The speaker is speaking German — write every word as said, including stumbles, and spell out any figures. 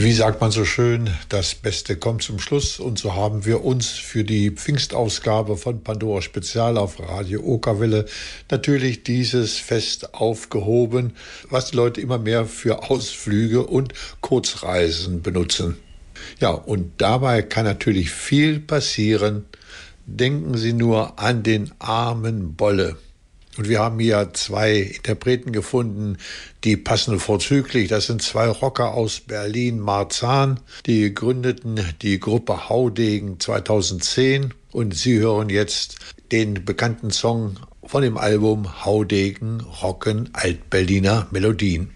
Wie sagt man so schön, das Beste kommt zum Schluss. Und so haben wir uns für die Pfingstausgabe von Pandora Spezial auf Radio Okerwelle natürlich dieses Fest aufgehoben, was die Leute immer mehr für Ausflüge und Kurzreisen benutzen. Ja, und dabei kann natürlich viel passieren. Denken Sie nur an den armen Bolle. Und wir haben hier zwei Interpreten gefunden, die passen vorzüglich. Das sind zwei Rocker aus Berlin-Marzahn. Die gründeten die Gruppe Haudegen zweitausendzehn. Und Sie hören jetzt den bekannten Song von dem Album Haudegen rocken Altberliner Melodien.